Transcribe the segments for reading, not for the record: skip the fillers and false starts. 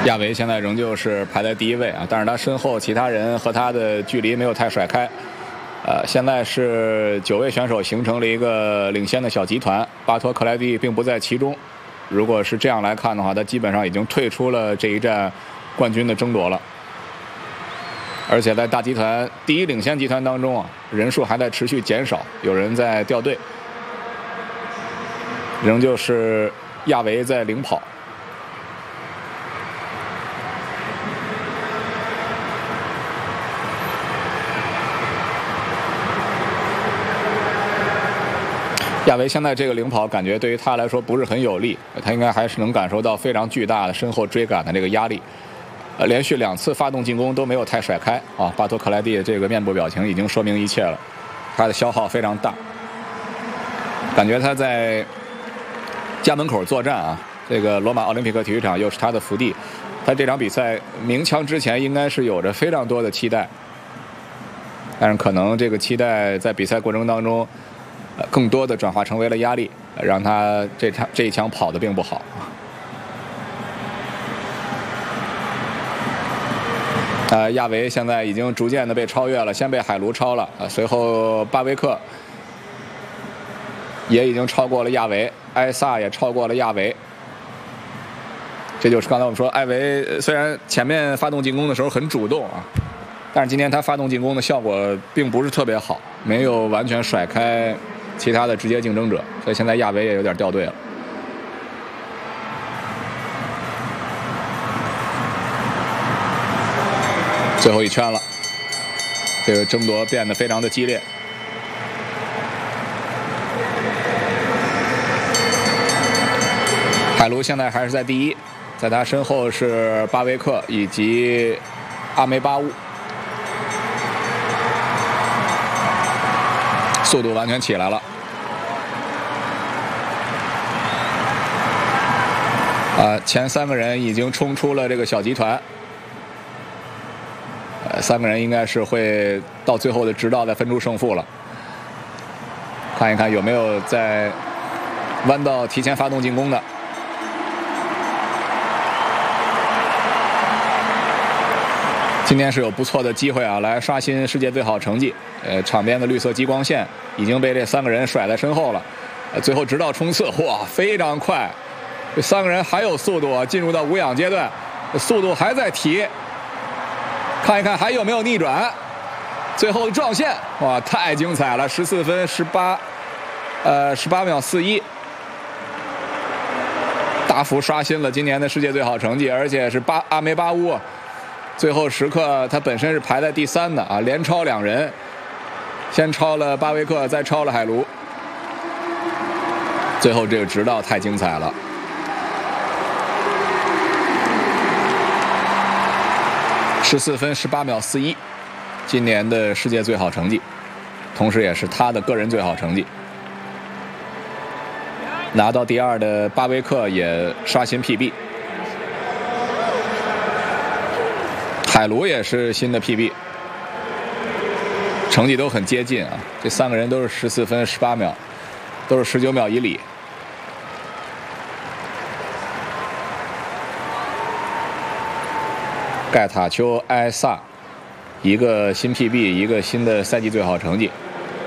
亚维现在仍旧是排在第1位啊，但是他身后其他人和他的距离没有太甩开。现在是9位选手形成了一个领先的小集团，巴托克莱蒂并不在其中。如果是这样来看的话，他基本上已经退出了这一站冠军的争夺了。而且在大集团第一领先集团当中啊，人数还在持续减少，有人在掉队，仍旧是亚维在领跑。亚维现在这个领跑，感觉对于他来说不是很有利，他应该还是能感受到非常巨大的身后追赶的这个压力。连续2次发动进攻都没有太甩开啊！巴托克莱蒂的这个面部表情已经说明一切了，他的消耗非常大，感觉他在家门口作战啊！这个罗马奥林匹克体育场又是他的福地，他这场比赛鸣枪之前应该是有着非常多的期待，但是可能这个期待在比赛过程当中。更多的转化成为了压力，让他这一枪跑得并不好。亚维现在已经逐渐的被超越了，先被海卢超了，随后巴维克也已经超过了亚维，埃萨也超过了亚维。这就是刚才我们说，艾维虽然前面发动进攻的时候很主动啊，但是今天他发动进攻的效果并不是特别好，没有完全甩开其他的直接竞争者，所以现在亚维也有点掉队了。最后一圈了，这个争夺变得非常的激烈。海卢现在还是在第1，在他身后是巴维克以及阿梅巴乌。速度完全起来了，前3个人已经冲出了这个小集团，3个人应该是会到最后的直道再分出胜负了。看一看有没有在弯道提前发动进攻的。今天是有不错的机会啊，来刷新世界最好成绩。场边的绿色激光线已经被这3个人甩在身后了。最后直道冲刺，哇，非常快！这3个人还有速度啊，进入到无氧阶段，速度还在提。看一看还有没有逆转。最后的撞线，哇，太精彩了！14分18秒41，大幅刷新了今年的世界最好成绩，而且是阿梅巴乌。最后时刻，他本身是排在第3的啊，连超2人，先超了巴维克，再超了海卢。最后这个直道太精彩了，14分18秒41，今年的世界最好成绩，同时也是他的个人最好成绩。拿到第2的巴维克也刷新 PB。海卢也是新的 PB， 成绩都很接近啊！这3个人都是14分18秒，都是19秒以里。盖塔丘、埃萨，一个新 PB， 一个新的赛季最好成绩。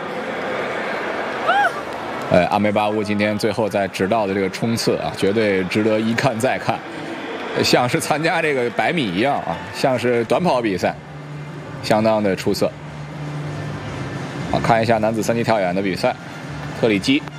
阿梅巴乌今天最后在直道的这个冲刺啊，绝对值得一看再看。像是参加这个100米一样啊，像是短跑比赛，相当的出色。好，看一下男子3级跳远的比赛，特里基